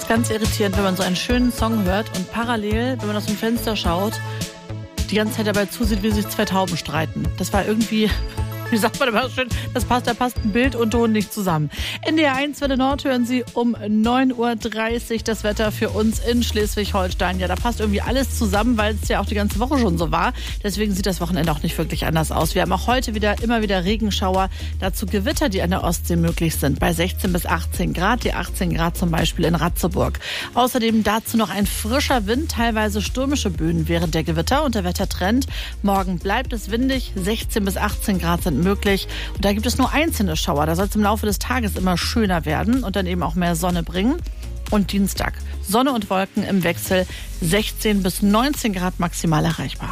ist ganz irritierend, wenn man so einen schönen Song hört und parallel, wenn man aus dem Fenster schaut, die ganze Zeit dabei zusieht, wie sich zwei Tauben streiten. Das war irgendwie, wie sagt man immer schön, da passt ein Bild und Ton nicht zusammen. NDR 1 Welle Nord hören Sie um 9.30 Uhr das Wetter für uns in Schleswig-Holstein. Ja, da passt irgendwie alles zusammen, weil es ja auch die ganze Woche schon so war. Deswegen sieht das Wochenende auch nicht wirklich anders aus. Wir haben auch heute immer wieder Regenschauer, dazu Gewitter, die an der Ostsee möglich sind, bei 16 bis 18 Grad, die 18 Grad zum Beispiel in Ratzeburg. Außerdem dazu noch ein frischer Wind, teilweise stürmische Böen während der Gewitter und der Wettertrend. Morgen bleibt es windig, 16 bis 18 Grad sind möglich. Und da gibt es nur einzelne Schauer. Da soll es im Laufe des Tages immer schöner werden und dann eben auch mehr Sonne bringen. Und Dienstag Sonne und Wolken im Wechsel, 16 bis 19 Grad maximal erreichbar.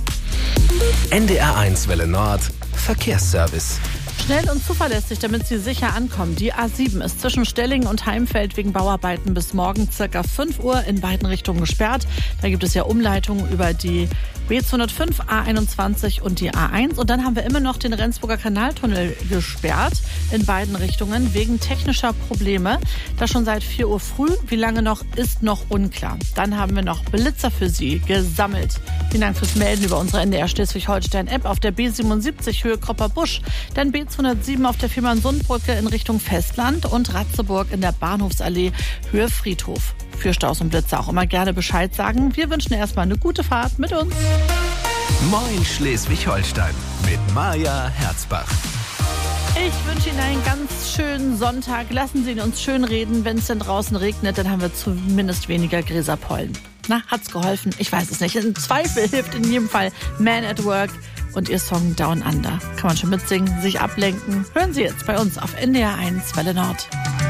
NDR 1 Welle Nord Verkehrsservice. Schnell und zuverlässig, damit Sie sicher ankommen. Die A7 ist zwischen Stellingen und Heimfeld wegen Bauarbeiten bis morgen ca. 5 Uhr in beiden Richtungen gesperrt. Da gibt es ja Umleitungen über die B205, A21 und die A1. Und dann haben wir immer noch den Rendsburger Kanaltunnel gesperrt in beiden Richtungen wegen technischer Probleme. Das schon seit 4 Uhr früh. Wie lange noch, ist noch unklar. Dann haben wir noch Blitzer für Sie gesammelt. Vielen Dank fürs Melden über unsere NDR Schleswig-Holstein-App auf der B77 Höhe Kropper-Busch. Dann B207 auf der Fehmarnsundbrücke in Richtung Festland und Ratzeburg in der Bahnhofsallee Höhe Friedhof. Für Staus und Blitze auch immer gerne Bescheid sagen. Wir wünschen erstmal eine gute Fahrt mit uns. Moin Schleswig-Holstein mit Maja Herzbach. Ich wünsche Ihnen einen ganz schönen Sonntag. Lassen Sie ihn uns schön reden. Wenn es denn draußen regnet, dann haben wir zumindest weniger Gräserpollen. Na, hat's geholfen? Ich weiß es nicht. Im Zweifel hilft in jedem Fall Man at Work und ihr Song Down Under. Kann man schon mitsingen, sich ablenken. Hören Sie jetzt bei uns auf NDR 1 Welle Nord.